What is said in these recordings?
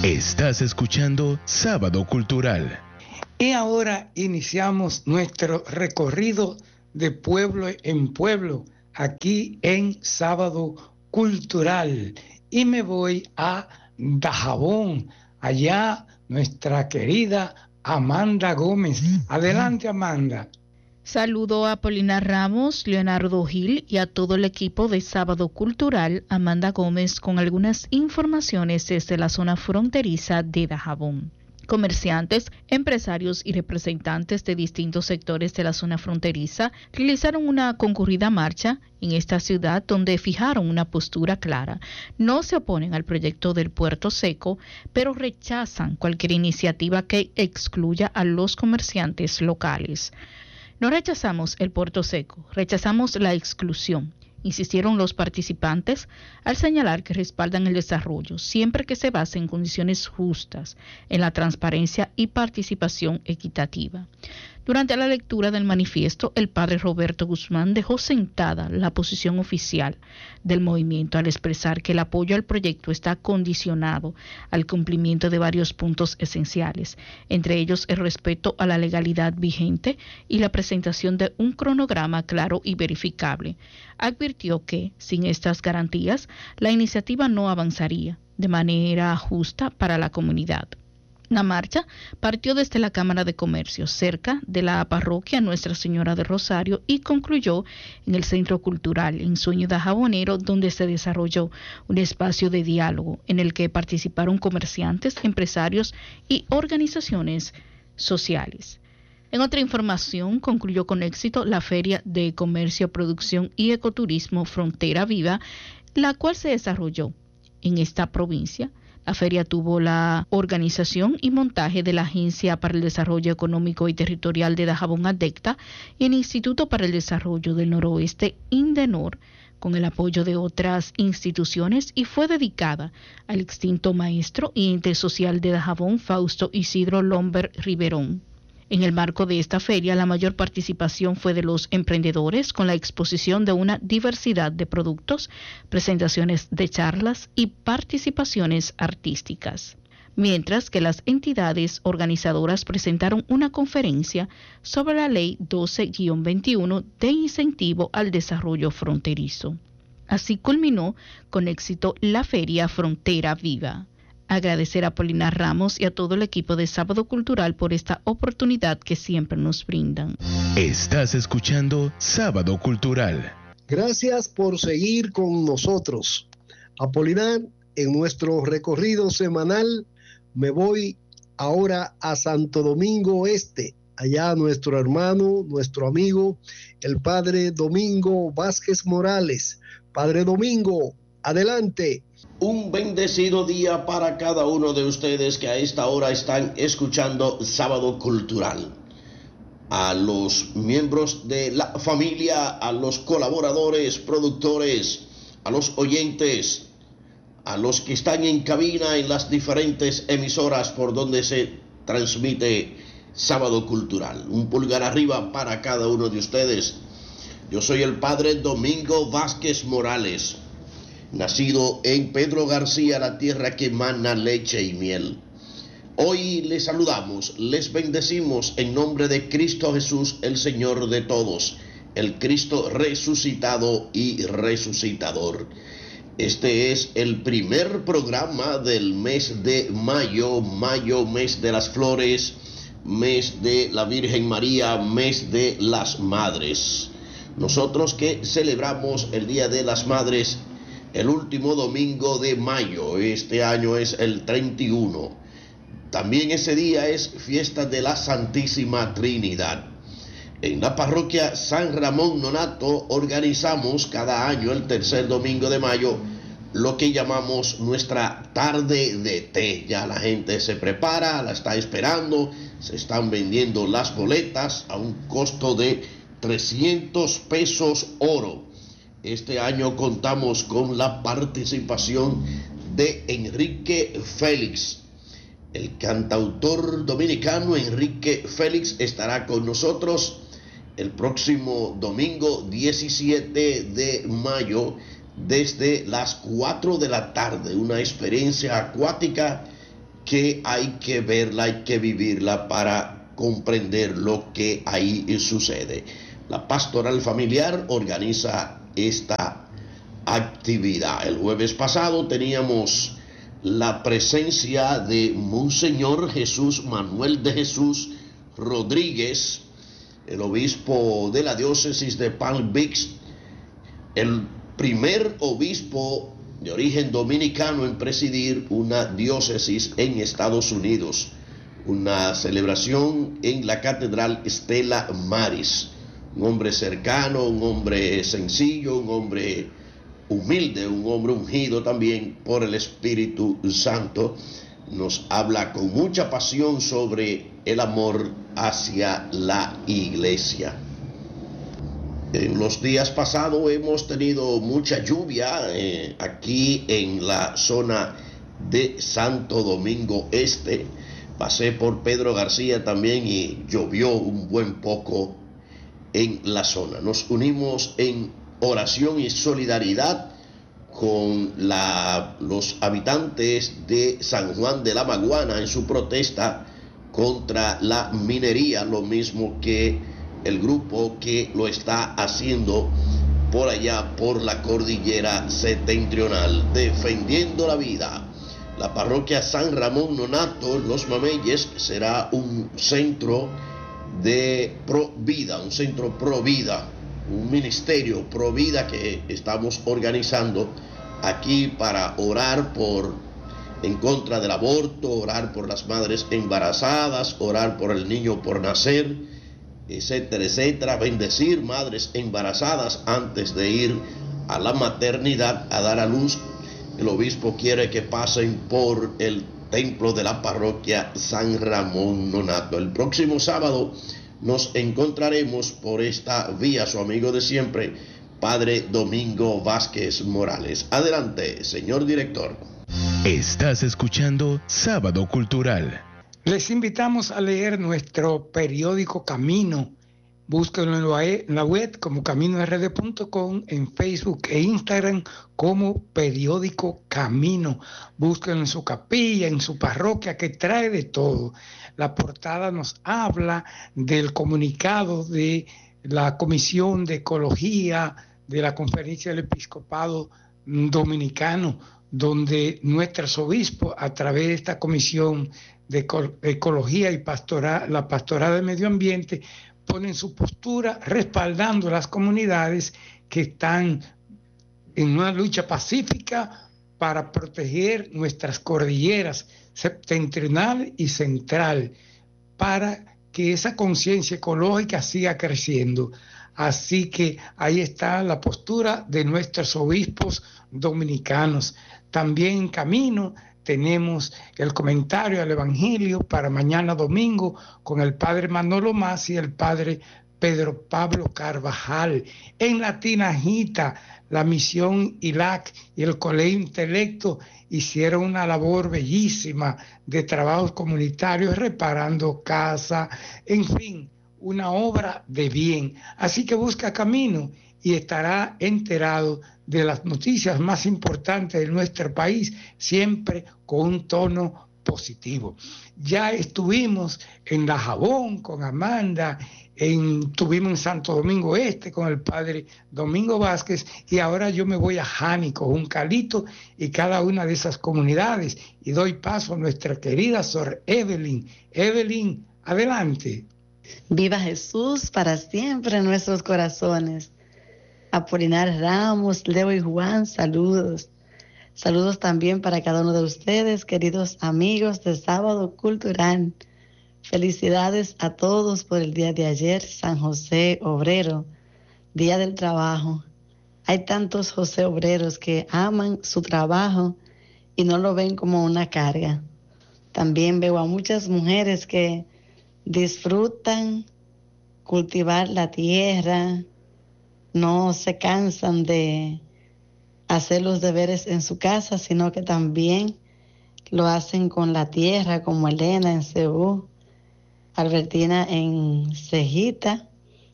Estás escuchando Sábado Cultural. Y ahora iniciamos nuestro recorrido de pueblo en pueblo, aquí en Sábado Cultural. Y me voy a Dajabón, allá nuestra querida Amanda Gómez. Adelante, Amanda. Saludo a Paulina Ramos, Leonardo Gil y a todo el equipo de Sábado Cultural, Amanda Gómez, con algunas informaciones desde la zona fronteriza de Dajabón. Comerciantes, empresarios y representantes de distintos sectores de la zona fronteriza realizaron una concurrida marcha en esta ciudad donde fijaron una postura clara. No se oponen al proyecto del Puerto Seco, pero rechazan cualquier iniciativa que excluya a los comerciantes locales. No rechazamos el Puerto Seco, rechazamos la exclusión, insistieron los participantes al señalar que respaldan el desarrollo siempre que se base en condiciones justas, en la transparencia y participación equitativa. Durante la lectura del manifiesto, el padre Roberto Guzmán dejó sentada la posición oficial del movimiento al expresar que el apoyo al proyecto está condicionado al cumplimiento de varios puntos esenciales, entre ellos el respeto a la legalidad vigente y la presentación de un cronograma claro y verificable. Advirtió que, sin estas garantías, la iniciativa no avanzaría de manera justa para la comunidad. La marcha partió desde la Cámara de Comercio, cerca de la parroquia Nuestra Señora de Rosario, y concluyó en el Centro Cultural Ensueño Dajabonero, donde se desarrolló un espacio de diálogo en el que participaron comerciantes, empresarios y organizaciones sociales. En otra información, concluyó con éxito la Feria de Comercio, Producción y Ecoturismo Frontera Viva, la cual se desarrolló en esta provincia. La feria tuvo la organización y montaje de la Agencia para el Desarrollo Económico y Territorial de Dajabón, ADECTA, y el Instituto para el Desarrollo del Noroeste, INDENOR, con el apoyo de otras instituciones, y fue dedicada al extinto maestro y ente social de Dajabón, Fausto Isidro Lomber Riverón. En el marco de esta feria, la mayor participación fue de los emprendedores, con la exposición de una diversidad de productos, presentaciones de charlas y participaciones artísticas. Mientras que las entidades organizadoras presentaron una conferencia sobre la Ley 12-21 de incentivo al desarrollo fronterizo. Así culminó con éxito la Feria Frontera Viva. Agradecer a Paulina Ramos y a todo el equipo de Sábado Cultural por esta oportunidad que siempre nos brindan. Estás escuchando Sábado Cultural. Gracias por seguir con nosotros. Apolinar, en nuestro recorrido semanal, me voy ahora a Santo Domingo Este. Allá nuestro hermano, nuestro amigo, el padre Domingo Vázquez Morales. Padre Domingo, adelante. Un bendecido día para cada uno de ustedes que a esta hora están escuchando Sábado Cultural. A los miembros de la familia, a los colaboradores, productores, a los oyentes, a los que están en cabina en las diferentes emisoras por donde se transmite Sábado Cultural. Un pulgar arriba para cada uno de ustedes. Yo soy el padre Domingo Vázquez Morales, nacido en Pedro García, la tierra que emana leche y miel. Hoy les saludamos, les bendecimos en nombre de Cristo Jesús, el Señor de todos, el Cristo resucitado y resucitador. Este es el primer programa del mes de mayo, mes de las flores, mes de la Virgen María, mes de las madres. Nosotros que celebramos el Día de las Madres el último domingo de mayo, este año es el 31. También ese día es fiesta de la Santísima Trinidad. En la parroquia San Ramón Nonato organizamos cada año el tercer domingo de mayo lo que llamamos nuestra tarde de té. Ya la gente se prepara, la está esperando, se están vendiendo las boletas a un costo de 300 pesos oro. Este año contamos con la participación de Enrique Félix. El cantautor dominicano Enrique Félix estará con nosotros el próximo domingo 17 de mayo desde las 4 de la tarde. Una experiencia acuática que hay que verla, hay que vivirla para comprender lo que ahí sucede. La pastoral familiar organiza esta actividad. El jueves pasado teníamos la presencia de Monseñor Jesús Manuel de Jesús Rodríguez, el obispo de la diócesis de Palm Beach, el primer obispo de origen dominicano en presidir una diócesis en Estados Unidos. Una celebración en la Catedral Stella Maris. Un hombre cercano, un hombre sencillo, un hombre humilde, un hombre ungido también por el Espíritu Santo. Nos habla con mucha pasión sobre el amor hacia la iglesia. En los días pasados hemos tenido mucha lluvia aquí en la zona de Santo Domingo Este. Pasé por Pedro García también y llovió un buen poco en la zona. Nos unimos en oración y solidaridad con los habitantes de San Juan de la Maguana en su protesta contra la minería, lo mismo que el grupo que lo está haciendo por allá por la cordillera septentrional, defendiendo la vida. La parroquia San Ramón Nonato, Los Mameyes, será un centro de pro vida, un centro pro vida, un ministerio pro vida que estamos organizando aquí para orar en contra del aborto, orar por las madres embarazadas, orar por el niño por nacer, etcétera, etcétera, bendecir madres embarazadas antes de ir a la maternidad a dar a luz. El obispo quiere que pasen por el templo de la parroquia San Ramón Nonato. El próximo sábado nos encontraremos por esta vía, su amigo de siempre, Padre Domingo Vázquez Morales. Adelante, señor director. Estás escuchando Sábado Cultural. Les invitamos a leer nuestro periódico Camino. Búsquenlo en la web como CaminoRD.com, en Facebook e Instagram como Periódico Camino. Búsquenlo en su capilla, en su parroquia, que trae de todo. La portada nos habla del comunicado de la Comisión de Ecología de la Conferencia del Episcopado Dominicano, donde nuestros obispos, a través de esta Comisión de Ecología y la Pastorada de Medio Ambiente, ponen su postura respaldando a las comunidades que están en una lucha pacífica para proteger nuestras cordilleras septentrional y central, para que esa conciencia ecológica siga creciendo. Así que ahí está la postura de nuestros obispos dominicanos. También en Camino tenemos el comentario al Evangelio para mañana domingo con el padre Manolo Mas y el padre Pedro Pablo Carvajal. En la Tinajita, la Misión ILAC y el Colegio Intelecto hicieron una labor bellísima de trabajos comunitarios, reparando casa, en fin, una obra de bien. Así que busca Camino y estará enterado de las noticias más importantes de nuestro país, siempre con un tono positivo. Ya estuvimos en Dajabón con Amanda, estuvimos en Santo Domingo Este con el padre Domingo Vázquez, y ahora yo me voy a Jánico, Juncalito y cada una de esas comunidades, y doy paso a nuestra querida Sor Evelyn. Evelyn, adelante. Viva Jesús para siempre en nuestros corazones. Apolinar Ramos, Leo y Juan, saludos. Saludos también para cada uno de ustedes, queridos amigos de Sábado Cultural. Felicidades a todos por el día de ayer, San José Obrero, Día del Trabajo. Hay tantos José Obreros que aman su trabajo y no lo ven como una carga. También veo a muchas mujeres que disfrutan cultivar la tierra, no se cansan de hacer los deberes en su casa, sino que también lo hacen con la tierra, como Elena en Cebú, Albertina en Cejita,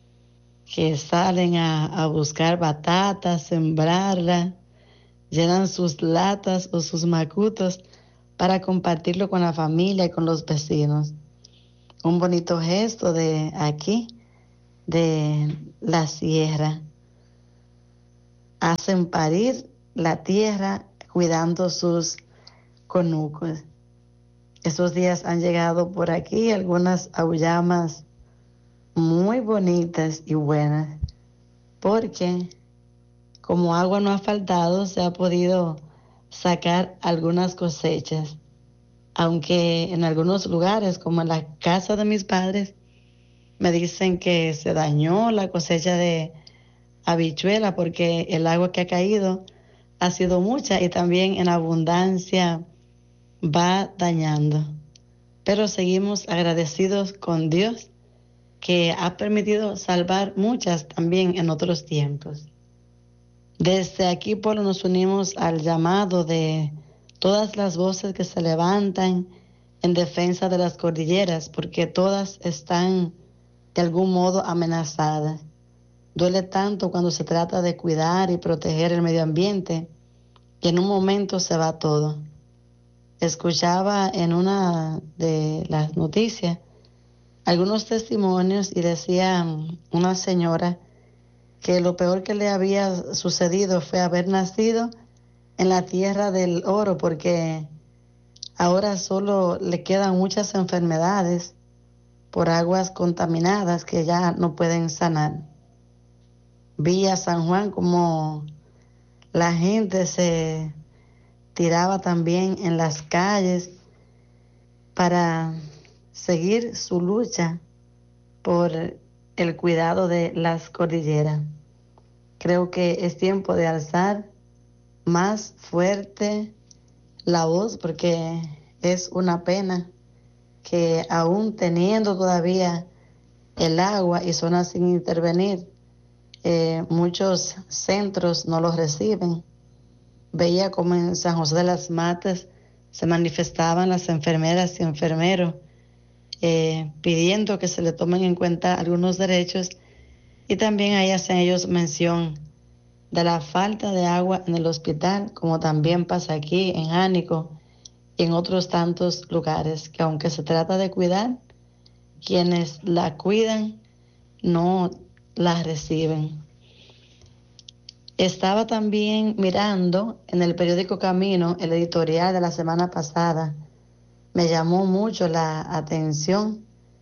que salen a buscar batatas, sembrarlas, llenan sus latas o sus macutos para compartirlo con la familia y con los vecinos. Un bonito gesto de aquí, de la sierra. Hacen parir la tierra cuidando sus conucos. Estos días han llegado por aquí algunas auyamas muy bonitas y buenas, porque como agua no ha faltado, se ha podido sacar algunas cosechas, aunque en algunos lugares, como en la casa de mis padres, me dicen que se dañó la cosecha de habichuela porque el agua que ha caído ha sido mucha y también en abundancia va dañando. Pero seguimos agradecidos con Dios que ha permitido salvar muchas también en otros tiempos. Desde aquí, Polo, nos unimos al llamado de todas las voces que se levantan en defensa de las cordilleras, porque todas están de algún modo amenazadas. Duele tanto cuando se trata de cuidar y proteger el medio ambiente, que en un momento se va todo. Escuchaba en una de las noticias algunos testimonios y decía una señora que lo peor que le había sucedido fue haber nacido en la tierra del oro, porque ahora solo le quedan muchas enfermedades por aguas contaminadas que ya no pueden sanar. Vi a San Juan como la gente se tiraba también en las calles para seguir su lucha por el cuidado de las cordilleras. Creo que es tiempo de alzar más fuerte la voz, porque es una pena que aún teniendo todavía el agua y zonas sin intervenir, muchos centros no los reciben. Veía como en San José de las Matas se manifestaban las enfermeras y enfermeros pidiendo que se le tomen en cuenta algunos derechos, y también ahí hacen ellos mención de la falta de agua en el hospital, como también pasa aquí en Jánico y en otros tantos lugares, que aunque se trata de cuidar, quienes la cuidan no la reciben. Estaba también mirando en el periódico Camino el editorial de la semana pasada. Me llamó mucho la atención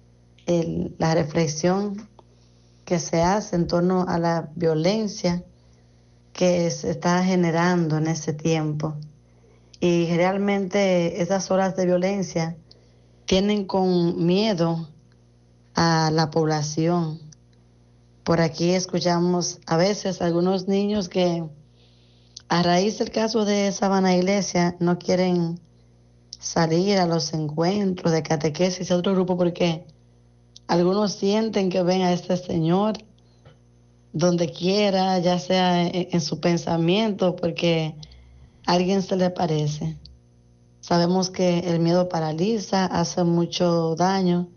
la reflexión que se hace en torno a la violencia que se está generando en ese tiempo. Y realmente esas olas de violencia tienen con miedo a la población. Por aquí escuchamos a veces a algunos niños que, a raíz del caso de Sabana Iglesia, no quieren salir a los encuentros de catequesis a otro grupo porque algunos sienten que ven a este señor donde quiera, ya sea en su pensamiento, porque a alguien se le parece. Sabemos que el miedo paraliza, hace mucho daño.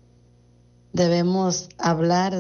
Debemos hablar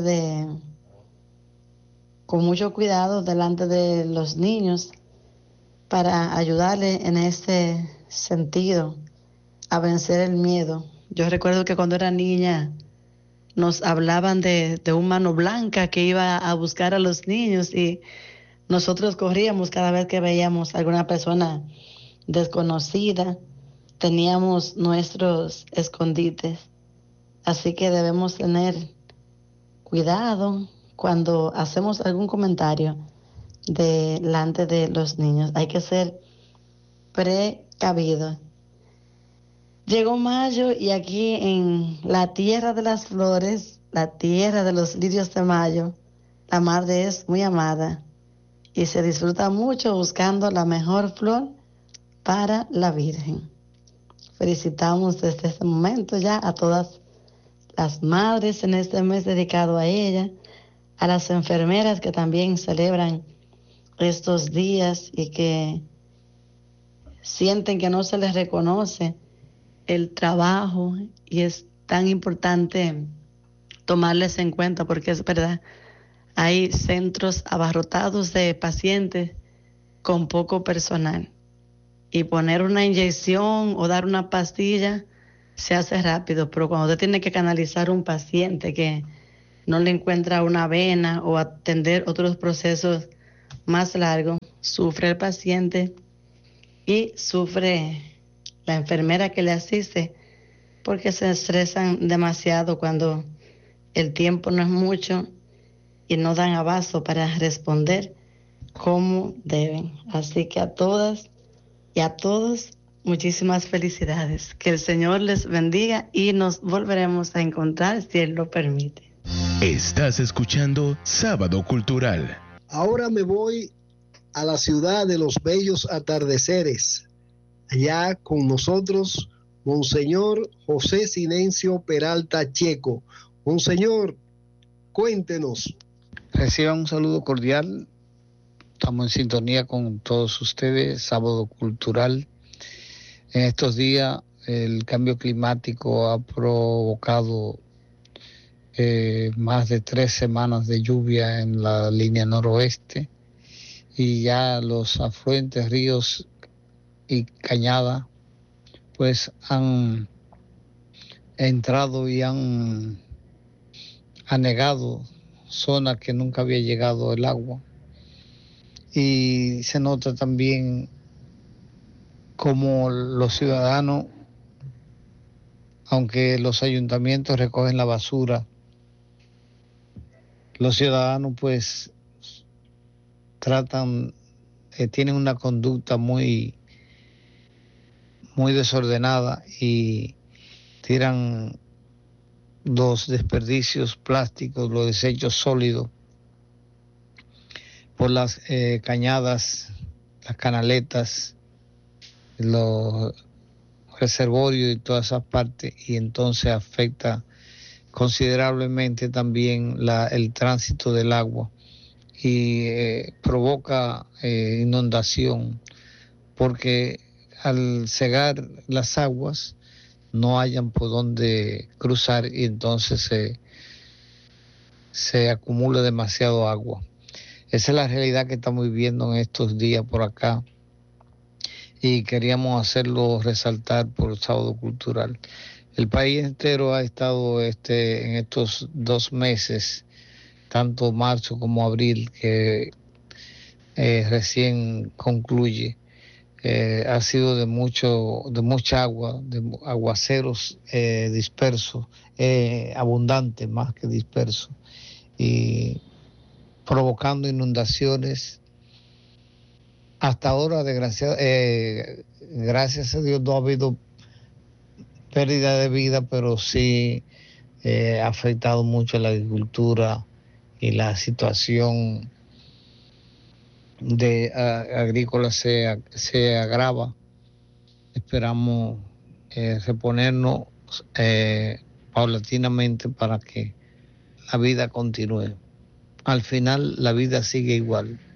con mucho cuidado delante de los niños para ayudarle en ese sentido a vencer el miedo. Yo recuerdo que cuando era niña nos hablaban de un mano blanca que iba a buscar a los niños, y nosotros corríamos cada vez que veíamos a alguna persona desconocida. Teníamos nuestros escondites. Así que debemos tener cuidado cuando hacemos algún comentario delante de los niños. Hay que ser precavidos. Llegó mayo y aquí en la tierra de las flores, la tierra de los lirios de mayo, la madre es muy amada y se disfruta mucho buscando la mejor flor para la Virgen. Felicitamos desde este momento ya a todas las madres en este mes dedicado a ella, a las enfermeras que también celebran estos días y que sienten que no se les reconoce el trabajo, y es tan importante tomarles en cuenta, porque es verdad, hay centros abarrotados de pacientes con poco personal. y poner una inyección o dar una pastilla se hace rápido, pero cuando usted tiene que canalizar a un paciente que no le encuentra una vena o atender otros procesos más largos, sufre el paciente y sufre la enfermera que le asiste, porque se estresan demasiado cuando el tiempo no es mucho y no dan abasto para responder como deben. Así que a todas y a todos, muchísimas felicidades. Que el Señor les bendiga y nos volveremos a encontrar si Él lo permite. Estás escuchando Sábado Cultural. Ahora me voy a la ciudad de los bellos atardeceres. Allá con nosotros, Monseñor José Sinencio Peralta Checo. Monseñor, cuéntenos. Reciban un saludo cordial. Estamos en sintonía con todos ustedes, Sábado Cultural. En estos días el cambio climático ha provocado más de 3 semanas de lluvia en la línea noroeste y ya los afluentes, ríos y cañadas pues han entrado y han anegado zonas que nunca había llegado el agua. Y se nota también como los ciudadanos, aunque los ayuntamientos recogen la basura, los ciudadanos pues tienen una conducta muy desordenada y tiran los desperdicios plásticos, los desechos sólidos por las cañadas, las canaletas, los reservorios y todas esas partes, y entonces afecta considerablemente también el tránsito del agua y provoca inundación, porque al cegar las aguas no hayan por dónde cruzar y entonces se acumula demasiado agua. Esa es la realidad que estamos viviendo en estos días por acá y queríamos hacerlo resaltar por el Sábado Cultural. El país entero ha estado en estos 2 meses, tanto marzo como abril, que recién concluye, ha sido de mucha agua, de aguaceros dispersos, abundantes más que dispersos, y provocando inundaciones. Hasta ahora, gracias a Dios, no ha habido pérdida de vida, pero sí ha afectado mucho a la agricultura y la situación agrícola se agrava. Esperamos reponernos paulatinamente para que la vida continúe. Al final la vida sigue igual.